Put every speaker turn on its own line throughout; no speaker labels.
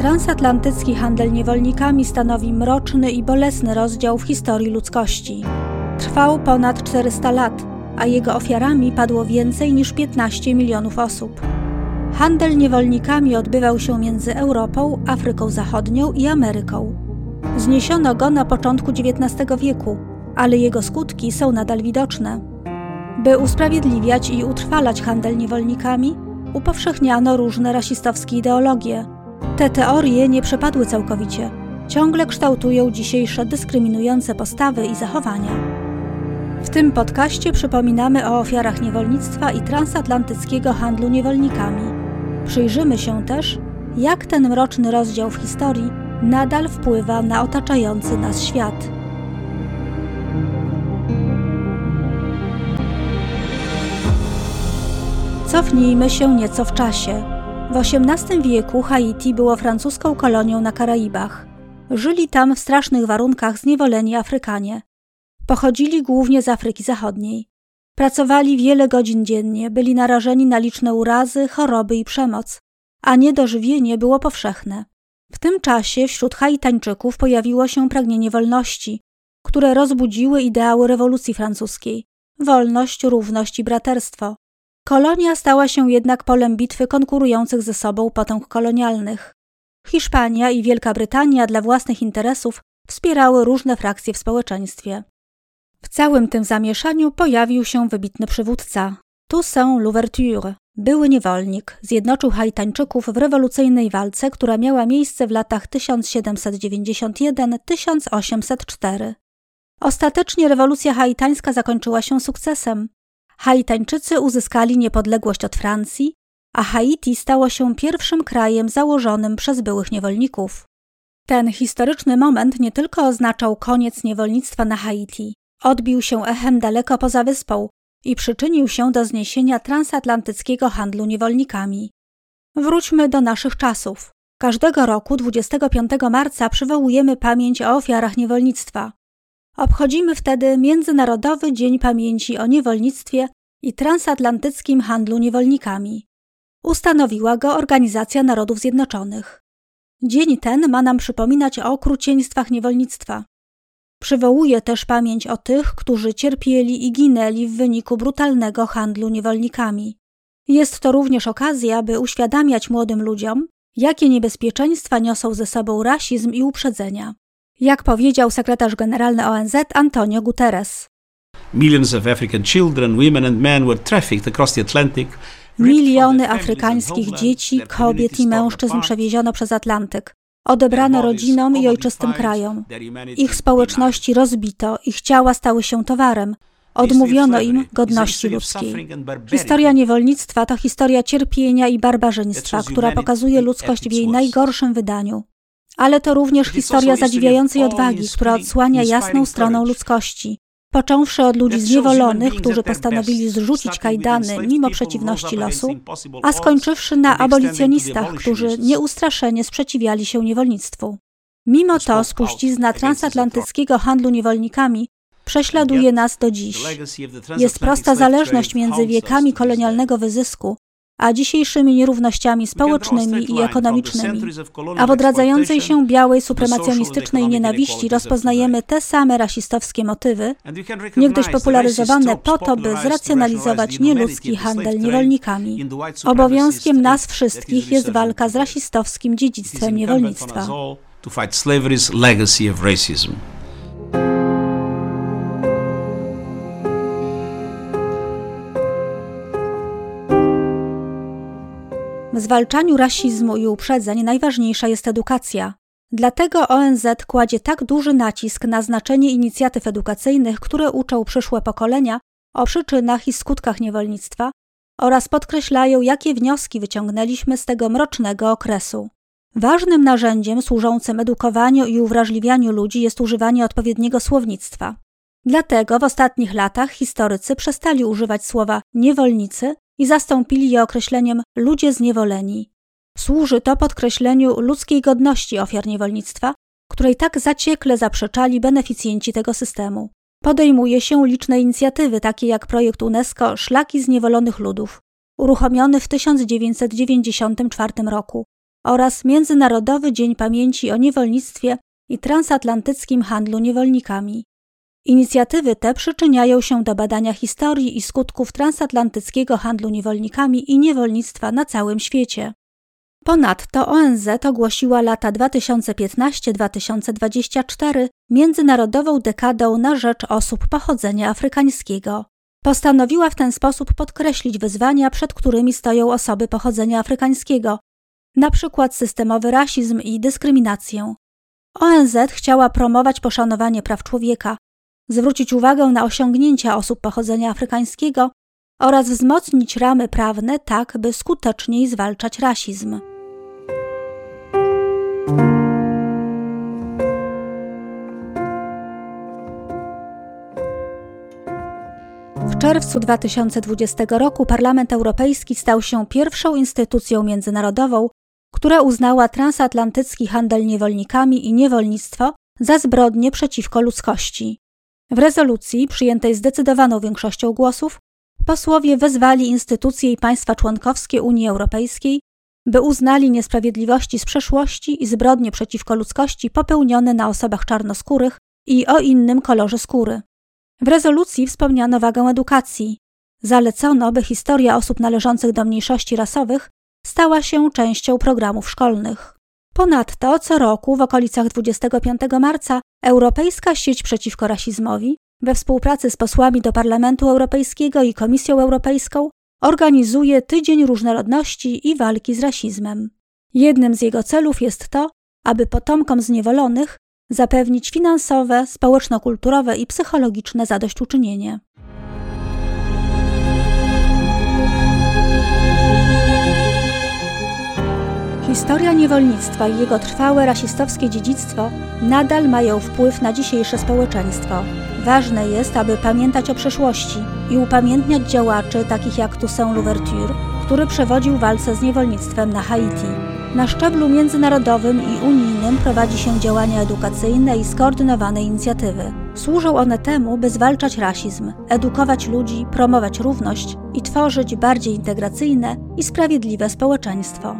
Transatlantycki handel niewolnikami stanowi mroczny i bolesny rozdział w historii ludzkości. Trwał ponad 400 lat, a jego ofiarami padło więcej niż 15 milionów osób. Handel niewolnikami odbywał się między Europą, Afryką Zachodnią i Ameryką. Zniesiono go na początku XIX wieku, ale jego skutki są nadal widoczne. By usprawiedliwiać i utrwalać handel niewolnikami, upowszechniano różne rasistowskie ideologie. Te teorie nie przepadły całkowicie. Ciągle kształtują dzisiejsze dyskryminujące postawy i zachowania. W tym podcaście przypominamy o ofiarach niewolnictwa i transatlantyckiego handlu niewolnikami. Przyjrzymy się też, jak ten mroczny rozdział w historii nadal wpływa na otaczający nas świat. Cofnijmy się nieco w czasie. W XVIII wieku Haiti było francuską kolonią na Karaibach. Żyli tam w strasznych warunkach zniewoleni Afrykanie. Pochodzili głównie z Afryki Zachodniej. Pracowali wiele godzin dziennie, byli narażeni na liczne urazy, choroby i przemoc, a niedożywienie było powszechne. W tym czasie wśród Haitańczyków pojawiło się pragnienie wolności, które rozbudziły ideały rewolucji francuskiej: wolność, równość i braterstwo. Kolonia stała się jednak polem bitwy konkurujących ze sobą potęg kolonialnych. Hiszpania i Wielka Brytania dla własnych interesów wspierały różne frakcje w społeczeństwie. W całym tym zamieszaniu pojawił się wybitny przywódca. Toussaint Louverture, były niewolnik, zjednoczył Haitańczyków w rewolucyjnej walce, która miała miejsce w latach 1791–1804. Ostatecznie rewolucja haitańska zakończyła się sukcesem. Haitańczycy uzyskali niepodległość od Francji, a Haiti stało się pierwszym krajem założonym przez byłych niewolników. Ten historyczny moment nie tylko oznaczał koniec niewolnictwa na Haiti, odbił się echem daleko poza wyspą i przyczynił się do zniesienia transatlantyckiego handlu niewolnikami. Wróćmy do naszych czasów. Każdego roku 25 marca przywołujemy pamięć o ofiarach niewolnictwa. Obchodzimy wtedy Międzynarodowy Dzień Pamięci o Niewolnictwie i Transatlantyckim Handlu Niewolnikami. Ustanowiła go Organizacja Narodów Zjednoczonych. Dzień ten ma nam przypominać o okrucieństwach niewolnictwa. Przywołuje też pamięć o tych, którzy cierpieli i ginęli w wyniku brutalnego handlu niewolnikami. Jest to również okazja, by uświadamiać młodym ludziom, jakie niebezpieczeństwa niosą ze sobą rasizm i uprzedzenia. Jak powiedział sekretarz generalny ONZ Antonio Guterres.
Millions of African children, women and men were trafficked across the Atlantic.
Miliony afrykańskich dzieci, kobiet i mężczyzn przewieziono przez Atlantyk. Odebrano rodzinom i ojczystym krajom. Ich społeczności rozbito, ich ciała stały się towarem. Odmówiono im godności ludzkiej. Historia niewolnictwa to historia cierpienia i barbarzyństwa, która pokazuje ludzkość w jej najgorszym wydaniu. Ale to również historia zadziwiającej odwagi, która odsłania jasną stroną ludzkości. Począwszy od ludzi zniewolonych, którzy postanowili zrzucić kajdany mimo przeciwności losu, a skończywszy na abolicjonistach, którzy nieustraszenie sprzeciwiali się niewolnictwu. Mimo to spuścizna transatlantyckiego handlu niewolnikami prześladuje nas do dziś. Jest prosta zależność między wiekami kolonialnego wyzysku a dzisiejszymi nierównościami społecznymi i ekonomicznymi. A w odradzającej się białej supremacjonistycznej nienawiści rozpoznajemy te same rasistowskie motywy, niegdyś popularyzowane po to, by zracjonalizować nieludzki handel niewolnikami. Obowiązkiem nas wszystkich jest walka z rasistowskim dziedzictwem niewolnictwa. W zwalczaniu rasizmu i uprzedzeń najważniejsza jest edukacja. Dlatego ONZ kładzie tak duży nacisk na znaczenie inicjatyw edukacyjnych, które uczą przyszłe pokolenia o przyczynach i skutkach niewolnictwa oraz podkreślają, jakie wnioski wyciągnęliśmy z tego mrocznego okresu. Ważnym narzędziem służącym edukowaniu i uwrażliwianiu ludzi jest używanie odpowiedniego słownictwa. Dlatego w ostatnich latach historycy przestali używać słowa niewolnicy i zastąpili je określeniem ludzie zniewoleni. Służy to podkreśleniu ludzkiej godności ofiar niewolnictwa, której tak zaciekle zaprzeczali beneficjenci tego systemu. Podejmuje się liczne inicjatywy, takie jak projekt UNESCO Szlaki zniewolonych ludów, uruchomiony w 1994 roku, oraz Międzynarodowy Dzień Pamięci o Niewolnictwie i transatlantyckim handlu niewolnikami. Inicjatywy te przyczyniają się do badania historii i skutków transatlantyckiego handlu niewolnikami i niewolnictwa na całym świecie. Ponadto ONZ ogłosiła lata 2015-2024 Międzynarodową dekadą na rzecz osób pochodzenia afrykańskiego. Postanowiła w ten sposób podkreślić wyzwania, przed którymi stoją osoby pochodzenia afrykańskiego, na przykład systemowy rasizm i dyskryminację. ONZ chciała promować poszanowanie praw człowieka, zwrócić uwagę na osiągnięcia osób pochodzenia afrykańskiego oraz wzmocnić ramy prawne tak, by skuteczniej zwalczać rasizm. W czerwcu 2020 roku Parlament Europejski stał się pierwszą instytucją międzynarodową, która uznała transatlantycki handel niewolnikami i niewolnictwo za zbrodnie przeciwko ludzkości. W rezolucji, przyjętej zdecydowaną większością głosów, posłowie wezwali instytucje i państwa członkowskie Unii Europejskiej, by uznali niesprawiedliwości z przeszłości i zbrodnie przeciwko ludzkości popełnione na osobach czarnoskórych i o innym kolorze skóry. W rezolucji wspomniano wagę edukacji. Zalecono, by historia osób należących do mniejszości rasowych stała się częścią programów szkolnych. Ponadto co roku w okolicach 25 marca Europejska Sieć Przeciwko Rasizmowi we współpracy z posłami do Parlamentu Europejskiego i Komisją Europejską organizuje Tydzień Różnorodności i Walki z Rasizmem. Jednym z jego celów jest to, aby potomkom zniewolonych zapewnić finansowe, społeczno-kulturowe i psychologiczne zadośćuczynienie. Historia niewolnictwa i jego trwałe rasistowskie dziedzictwo nadal mają wpływ na dzisiejsze społeczeństwo. Ważne jest, aby pamiętać o przeszłości i upamiętniać działaczy takich jak Toussaint Louverture, który przewodził walce z niewolnictwem na Haiti. Na szczeblu międzynarodowym i unijnym prowadzi się działania edukacyjne i skoordynowane inicjatywy. Służą one temu, by zwalczać rasizm, edukować ludzi, promować równość i tworzyć bardziej integracyjne i sprawiedliwe społeczeństwo.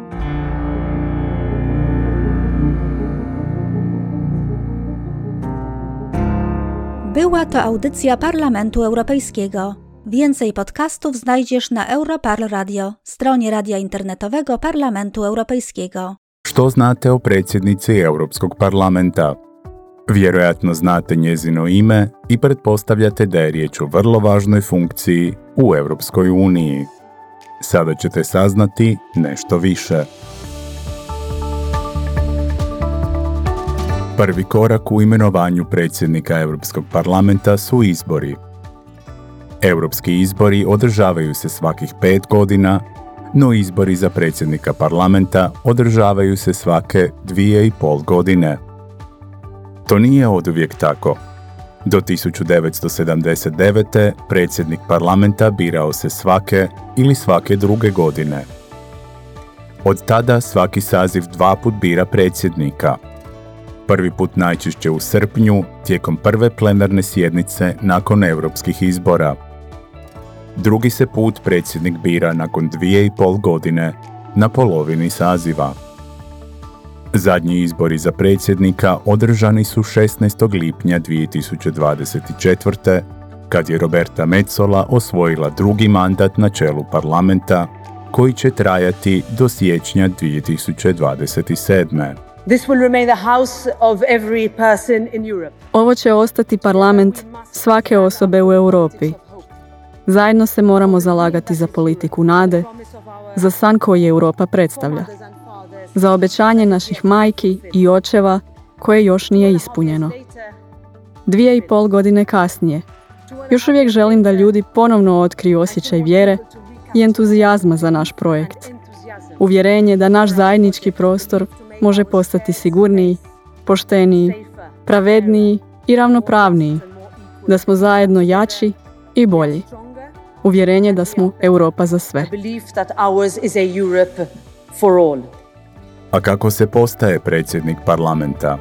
Była to audycja Parlamentu Europejskiego. Więcej podcastów znajdziesz na Europarl Radio, stronie radia internetowego Parlamentu Europejskiego.
Što znate o predsjednici Europskog parlamenta? Vjerojatno znate njezino ime i pretpostavljate da je riječ o vrlo važnoj funkciji u Europskoj uniji. Sada ćete saznati nešto više. Prvi korak u imenovanju predsjednika Europskog parlamenta su izbori. Europski izbori održavaju se svakih 5 godina, no izbori za predsjednika parlamenta održavaju se svake 2,5 godine. To nije oduvijek tako. Do 1979. predsjednik parlamenta birao se svake ili svake druge godine. Od tada svaki saziv 2 put bira predsjednika. Prvi put najčešće u srpnju, tijekom prve plenarne sjednice nakon europskih izbora. Drugi se put predsjednik bira nakon 2,5 godine, na polovini saziva. Zadnji izbori za predsjednika održani su 16. lipnja 2024. kad je Roberta Metsola osvojila drugi mandat na čelu parlamenta, koji će trajati do siječnja 2027.
This will remain the house of every person in Europe.
Ovo će ostati parlament svake osobe u Europi. Zajedno se moramo zalagati za politiku nade, za san koji Europa predstavlja, za obećanje naših majki i očeva koje još nije ispunjeno. 2,5 godine kasnije, još uvijek želim da ljudi ponovno otkriju osjećaj vjere i entuzijazma za naš projekt. Uvjerenje da naš zajednički prostor može postati sigurniji, pošteniji, pravedniji i ravnopravniji, da smo zajedno jači i bolji. Uvjerenje da smo Europa za sve.
A kako se postaje predsjednik parlamenta?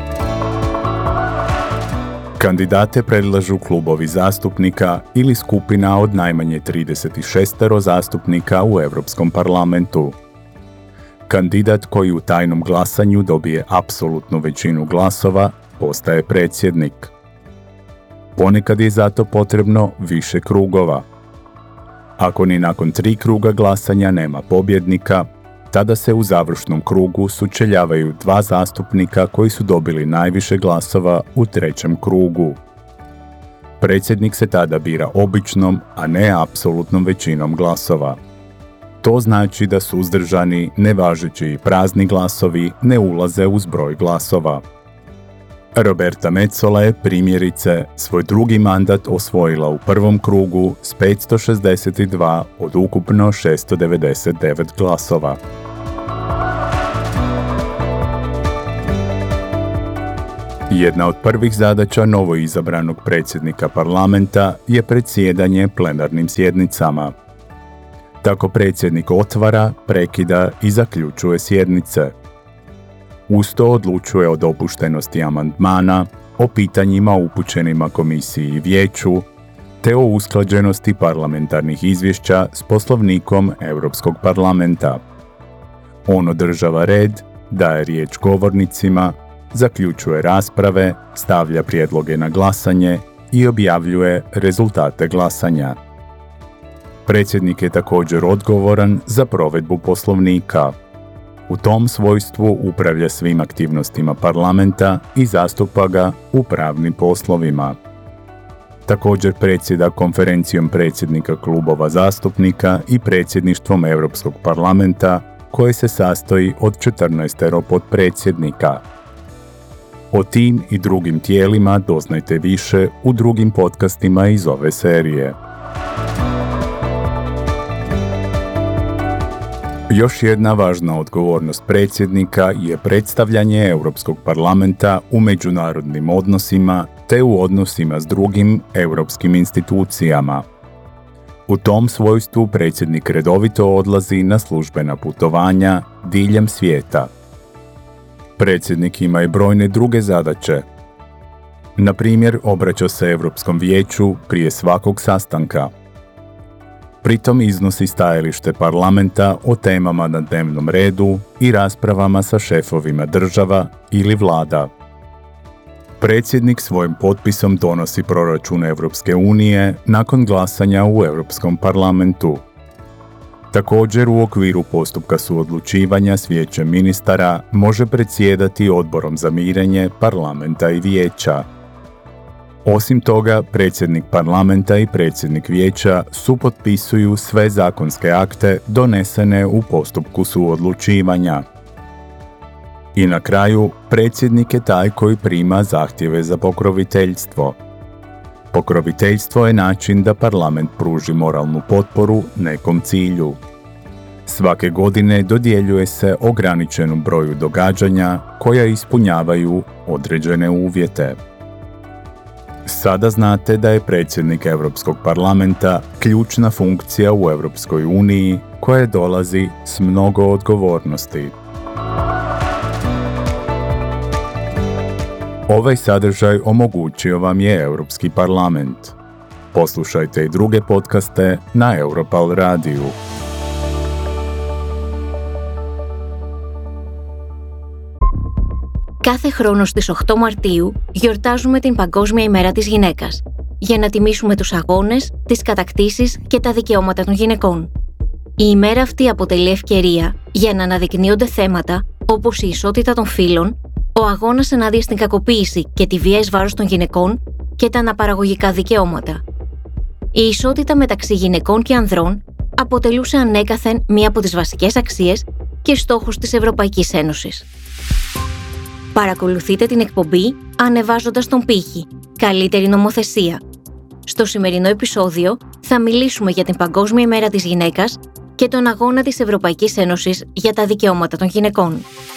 Kandidate predlažu klubovi zastupnika ili skupina od najmanje 36 zastupnika u Europskom parlamentu. Kandidat koji u tajnom glasanju dobije apsolutnu većinu glasova postaje predsjednik. Ponekad je zato potrebno više krugova. Ako ni nakon 3 kruga glasanja nema pobjednika, tada se u završnom krugu sučeljavaju 2 zastupnika koji su dobili najviše glasova u 3. krugu. Predsjednik se tada bira običnom, a ne apsolutnom većinom glasova. To znači da suzdržani, nevažeći i prazni glasovi ne ulaze u zbroj glasova. Roberta Metsola je primjerice svoj drugi mandat osvojila u prvom krugu s 562 od ukupno 699 glasova. Jedna od prvih zadaća novoizabranog predsjednika parlamenta je predsjedanje plenarnim sjednicama. Tako predsjednik otvara, prekida i zaključuje sjednice. Uz to odlučuje o dopuštenosti amandmana, o pitanjima upućenima komisiji i vijeću, te o usklađenosti parlamentarnih izvješća s Poslovnikom Europskog parlamenta. On održava red, daje riječ govornicima, zaključuje rasprave, stavlja prijedloge na glasanje i objavljuje rezultate glasanja. Predsjednik je također odgovoran za provedbu Poslovnika. U tom svojstvu upravlja svim aktivnostima parlamenta i zastupa ga u pravnim poslovima. Također predsjeda konferencijom predsjednika klubova zastupnika i predsjedništvom Europskog parlamenta, koje se sastoji od 14 potpredsjednika. O tim i drugim tijelima doznajte više u drugim podcastima iz ove serije. Još jedna važna odgovornost predsjednika je predstavljanje Europskog parlamenta u međunarodnim odnosima te u odnosima s drugim europskim institucijama. U tom svojstvu predsjednik redovito odlazi na službena putovanja diljem svijeta. Predsjednik ima i brojne druge zadaće. Na primjer, obraća se Europskom vijeću prije svakog sastanka. Pritom iznosi stajalište parlamenta o temama na dnevnom redu i raspravama sa šefovima država ili vlada. Predsjednik svojim potpisom donosi proračun Europske unije nakon glasanja u Europskom parlamentu. Također, u okviru postupka suodlučivanja s vijećem ministara može predsjedati odborom za mirenje parlamenta i vijeća. Osim toga, predsjednik parlamenta i predsjednik vijeća supotpisuju sve zakonske akte donesene u postupku suodlučivanja. I na kraju, predsjednik je taj koji prima zahtjeve za pokroviteljstvo. Pokroviteljstvo je način da parlament pruži moralnu potporu nekom cilju. Svake godine dodjeljuje se ograničenom broju događanja koja ispunjavaju određene uvjete. Sada znate da je predsjednik Europskog parlamenta ključna funkcija u Europskoj uniji koja dolazi s mnogo odgovornosti. Ovaj sadržaj omogućio vam je Europski parlament. Poslušajte i druge podcaste na Europal radiju.
Κάθε χρόνο στις 8 Μαρτίου γιορτάζουμε την Παγκόσμια ημέρα της γυναίκας, για να τιμήσουμε τους αγώνες, τις κατακτήσεις και τα δικαιώματα των γυναικών. Η ημέρα αυτή αποτελεί ευκαιρία για να αναδεικνύονται θέματα όπως η ισότητα των φύλων, ο αγώνας ενάντια στην κακοποίηση και τη βία εις βάρος των γυναικών και τα αναπαραγωγικά δικαιώματα. Η ισότητα μεταξύ γυναικών και ανδρών αποτελούσε ανέκαθεν μία από τις βασικές αξίες και στόχους της Ευρωπαϊκής Ένωσης. Παρακολουθείτε την εκπομπή ανεβάζοντας τον πύχη, καλύτερη νομοθεσία. Στο σημερινό επεισόδιο θα μιλήσουμε για την Παγκόσμια ημέρα της γυναίκας και τον αγώνα της Ευρωπαϊκής Ένωσης για τα δικαιώματα των γυναικών.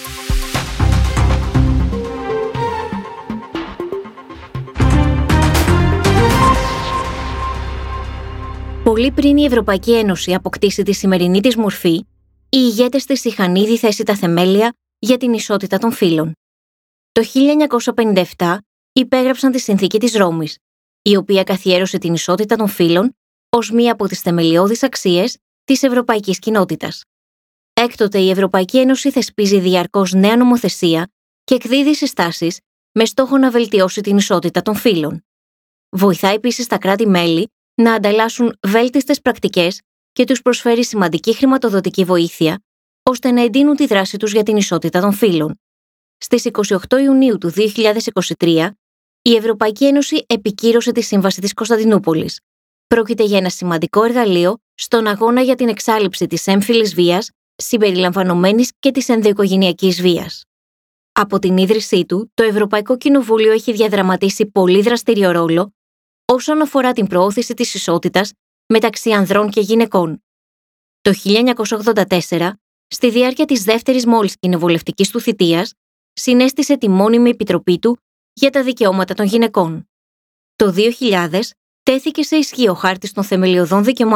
Πολύ πριν η Ευρωπαϊκή Ένωση αποκτήσει τη σημερινή της μορφή, οι ηγέτες της είχαν ήδη θέσει τα θεμέλια για την ισότητα των φύλων. Το 1957 υπέγραψαν τη Συνθήκη της Ρώμης, η οποία καθιέρωσε την ισότητα των φύλων ως μία από τις θεμελιώδεις αξίες της ευρωπαϊκής κοινότητας. Έκτοτε η Ευρωπαϊκή Ένωση θεσπίζει διαρκώς νέα νομοθεσία και εκδίδει συστάσεις με στόχο να βελτιώσει την ισότητα των φύλων. Βοηθά επίσης τα κράτη-μέλη να ανταλλάσσουν βέλτιστες πρακτικές και τους προσφέρει σημαντική χρηματοδοτική βοήθεια, ώστε να εντείνουν τη δράση τους για την ισότητα των φύλων. Στις 28 Ιουνίου του 2023, η Ευρωπαϊκή Ένωση επικύρωσε τη Σύμβαση της Κωνσταντινούπολης. Πρόκειται για ένα σημαντικό εργαλείο στον αγώνα για την εξάλειψη της έμφυλης βίας, συμπεριλαμβανομένης και της ενδοοικογενειακής βίας. Από την ίδρυσή του, το Ευρωπαϊκό Κοινοβούλιο έχει διαδραματίσει πολύ δραστηριό ρόλο όσον αφορά την προώθηση της ισότητας μεταξύ ανδρών και γυναικών. Το 1984, στη διάρκεια της δεύτερης μόλις κοινοβουλευτικής του θητείας, συνέστησε τη μόνιμη επιτροπή του για τα δικαιώματα των γυναικών. Το 2000 τέθηκε σε ισχύ ο Χάρτης των Θεμελιωδών Δικαιωμάτων